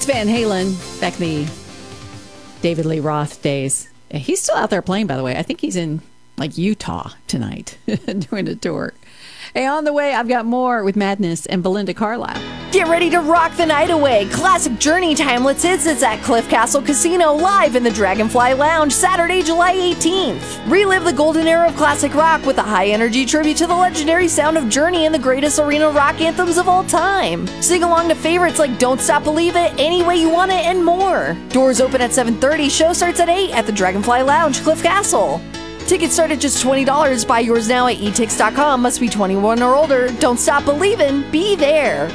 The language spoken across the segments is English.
Van Halen, back in the David Lee Roth days. He's still out there playing, by the way. I think he's in like Utah tonight doing a tour. Hey, on the way, I've got more with Madness and Belinda Carlisle. Get ready to rock the night away. Classic Journey Timeless Hits is at Cliff Castle Casino live in the Dragonfly Lounge Saturday, July 18th. Relive the golden era of classic rock with a high-energy tribute to the legendary sound of Journey and the greatest arena rock anthems of all time. Sing along to favorites like Don't Stop Believe It, Any Way You Want It, and more. Doors open at 7:30. Show starts at 8 at the Dragonfly Lounge, Cliff Castle. Tickets start at just $20. Buy yours now at etix.com. Must be 21 or older. Don't stop believing. Be there.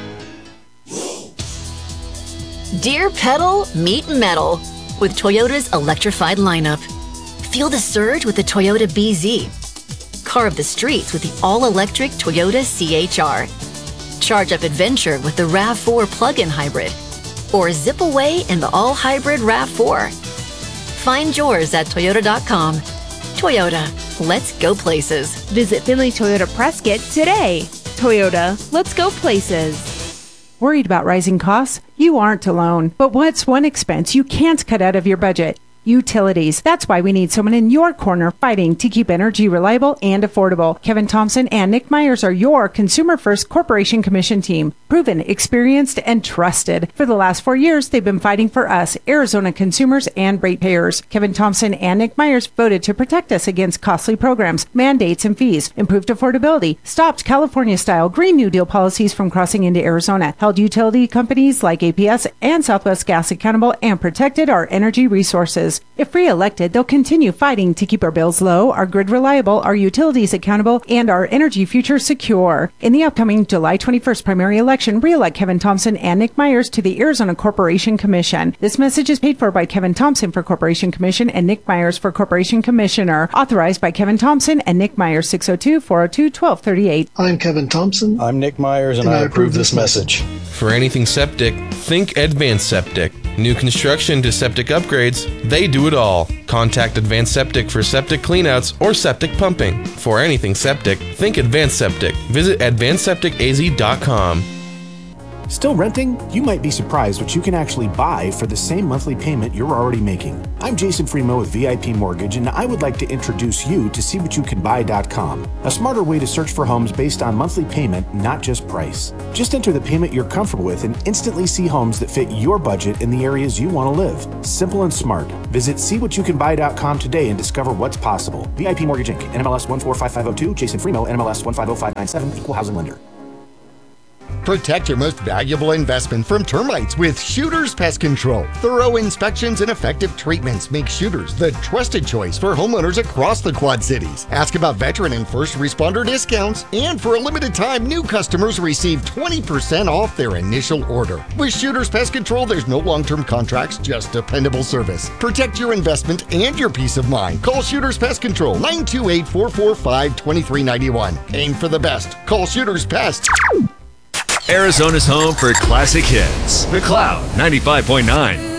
Dear Pedal, meet metal with Toyota's electrified lineup. Feel the surge with the Toyota BZ. Carve the streets with the all-electric Toyota CHR. Charge up adventure with the RAV4 plug-in hybrid. Or zip away in the all-hybrid RAV4. Find yours at Toyota.com. Toyota, let's go places. Visit Finley Toyota Prescott today. Toyota, let's go places. Worried about rising costs? You aren't alone. But what's one expense you can't cut out of your budget? Utilities. That's why we need someone in your corner fighting to keep energy reliable and affordable. Kevin Thompson and Nick Myers are your Consumer First Corporation Commission team. Proven, experienced, and trusted. For the last 4 years, they've been fighting for us, Arizona consumers and ratepayers. Kevin Thompson and Nick Myers voted to protect us against costly programs, mandates, and fees, improved affordability, stopped California-style Green New Deal policies from crossing into Arizona, held utility companies like APS and Southwest Gas accountable, and protected our energy resources. If re-elected, they'll continue fighting to keep our bills low, our grid reliable, our utilities accountable, and our energy future secure. In the upcoming July 21st primary election, re-elect Kevin Thompson and Nick Myers to the Arizona Corporation Commission. This message is paid for by Kevin Thompson for Corporation Commission and Nick Myers for Corporation Commissioner. Authorized by Kevin Thompson and Nick Myers, 602-402-1238. I'm Kevin Thompson. I'm Nick Myers, and I approve this message. For anything septic, think Advanced Septic. New construction to septic upgrades, they do it all. Contact Advanced Septic for septic cleanouts or septic pumping. For anything septic, think Advanced Septic. Visit advancedsepticaz.com. Still renting? You might be surprised what you can actually buy for the same monthly payment you're already making. I'm Jason Freemo with VIP Mortgage, and I would like to introduce you to SeeWhatYouCanBuy.com, a smarter way to search for homes based on monthly payment, not just price. Just enter the payment you're comfortable with and instantly see homes that fit your budget in the areas you want to live. Simple and smart. Visit SeeWhatYouCanBuy.com today and discover what's possible. VIP Mortgage Inc., NMLS 145502, Jason Freemo, NMLS 150597, Equal Housing Lender. Protect your most valuable investment from termites with Shooters Pest Control. Thorough inspections and effective treatments make Shooters the trusted choice for homeowners across the Quad Cities. Ask about veteran and first responder discounts, and for a limited time, new customers receive 20% off their initial order. With Shooters Pest Control, there's no long-term contracts, just dependable service. Protect your investment and your peace of mind. Call Shooters Pest Control, 928-445-2391. Aim for the best. Call Shooters Pest. Arizona's home for classic hits. The Cloud 95.9.